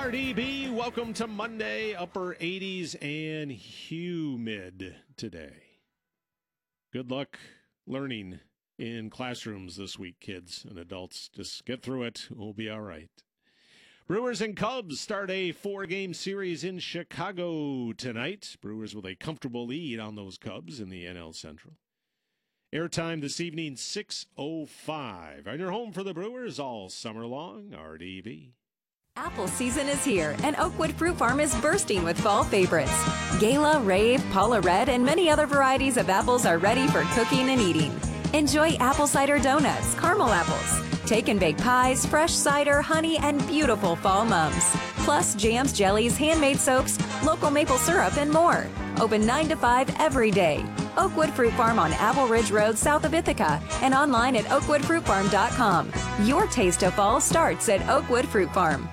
RDB, welcome to Monday. Upper 80s and humid today. Good luck learning in classrooms this week, kids and adults. Just get through it. We'll be all right. Brewers and Cubs start a 4-game series in Chicago tonight. Brewers with a comfortable lead on those Cubs in the NL Central. Airtime this evening, 6:05. On your home for the Brewers all summer long, RDB. Apple season is here, and Oakwood Fruit Farm is bursting with fall favorites. Gala, Rave, Paula Red, and many other varieties of apples are ready for cooking and eating. Enjoy apple cider donuts, caramel apples, take and bake pies, fresh cider, honey, and beautiful fall mums. Plus jams, jellies, handmade soaps, local maple syrup, and more. Open 9 to 5 every day. Oakwood Fruit Farm on Apple Ridge Road south of Ithaca and online at oakwoodfruitfarm.com. Your taste of fall starts at Oakwood Fruit Farm.